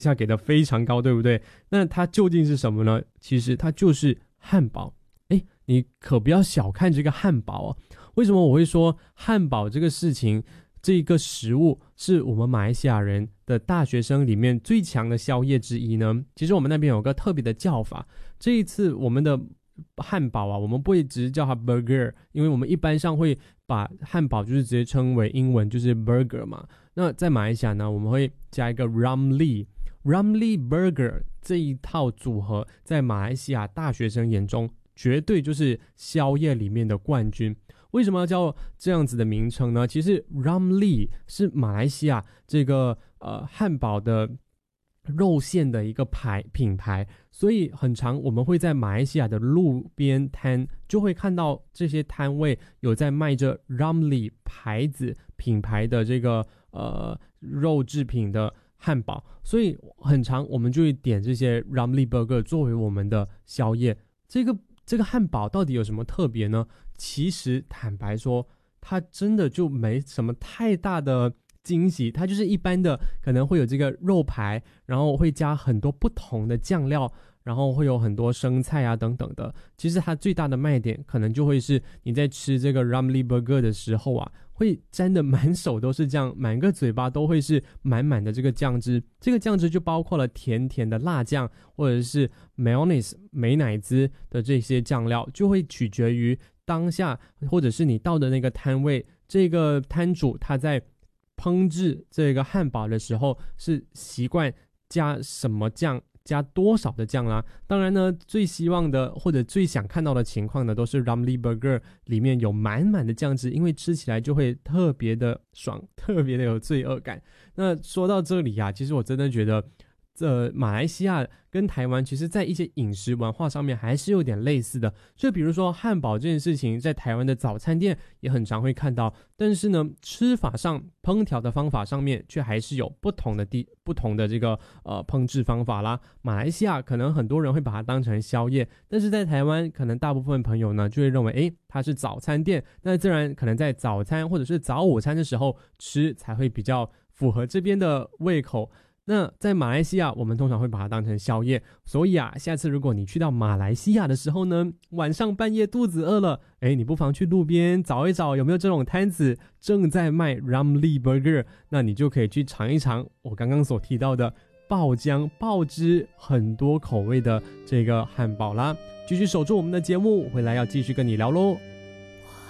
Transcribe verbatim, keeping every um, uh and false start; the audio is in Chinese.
下给的非常高，对不对？那它究竟是什么呢？其实它就是汉堡。诶，你可不要小看这个汉堡哦。为什么我会说汉堡这个事情，这个食物是我们马来西亚人的大学生里面最强的宵夜之一呢？其实我们那边有个特别的叫法，这一次我们的汉堡啊，我们不会只是叫它 burger， 因为我们一般上会把汉堡就是直接称为英文就是 burger 嘛。那在马来西亚呢，我们会加一个 Ramly Ramly Burger 这一套组合，在马来西亚大学生眼中绝对就是宵夜里面的冠军。为什么要叫这样子的名称呢？其实 Ramly 是马来西亚这个呃汉堡的肉馅的一个牌品牌，所以很常我们会在马来西亚的路边摊就会看到这些摊位有在卖着 Ramly 牌子品牌的这个呃肉制品的汉堡，所以很常我们就会点这些 Ramly Burger 作为我们的宵夜。这个这个汉堡到底有什么特别呢？其实坦白说，它真的就没什么太大的惊喜，它就是一般的，可能会有这个肉排，然后会加很多不同的酱料，然后会有很多生菜啊等等的。其实它最大的卖点可能就会是你在吃这个 Ramly Burger 的时候啊，会沾的满手都是酱，满个嘴巴都会是满满的这个酱汁。这个酱汁就包括了甜甜的辣酱，或者是 mayonnaise 美乃滋的这些酱料，就会取决于当下或者是你到的那个摊位，这个摊主他在烹制这个汉堡的时候是习惯加什么酱，加多少的酱啦。当然呢，最希望的或者最想看到的情况呢，都是 Ramly Burger 里面有满满的酱汁，因为吃起来就会特别的爽，特别的有罪恶感。那说到这里啊，其实我真的觉得这马来西亚跟台湾其实在一些饮食文化上面还是有点类似的，就比如说汉堡这件事情在台湾的早餐店也很常会看到，但是呢吃法上烹调的方法上面却还是有不同的地不同的这个呃烹制方法啦。马来西亚可能很多人会把它当成宵夜，但是在台湾可能大部分朋友呢就会认为诶它是早餐店，那自然可能在早餐或者是早午餐的时候吃才会比较符合这边的胃口。那在马来西亚我们通常会把它当成宵夜，所以啊下次如果你去到马来西亚的时候呢，晚上半夜肚子饿了，诶你不妨去路边找一找有没有这种摊子正在卖 Ramly Burger， 那你就可以去尝一尝我刚刚所提到的爆浆爆汁很多口味的这个汉堡啦。继续守住我们的节目，回来要继续跟你聊咯。